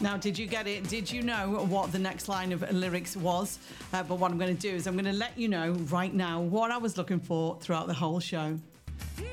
Now, did you get it? Did you know what the next line of lyrics was? But what I'm going to do is I'm going to let you know right now what I was looking for throughout the whole show. Here